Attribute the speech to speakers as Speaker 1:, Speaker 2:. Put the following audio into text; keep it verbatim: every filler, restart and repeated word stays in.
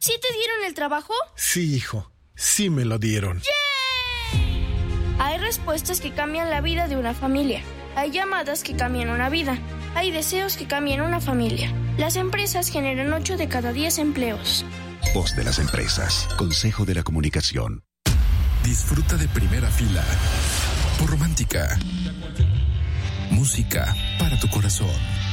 Speaker 1: ¿Sí te dieron el trabajo?
Speaker 2: Sí, hijo. Sí me lo dieron.
Speaker 1: ¡Yay! Hay respuestas que cambian la vida de una familia. Hay llamadas que cambian una vida. Hay deseos que cambian una familia. Las empresas generan ocho de cada diez empleos.
Speaker 3: Voz de las empresas. Consejo de la Comunicación.
Speaker 4: Disfruta de Primera Fila por Romántica. Música para tu corazón.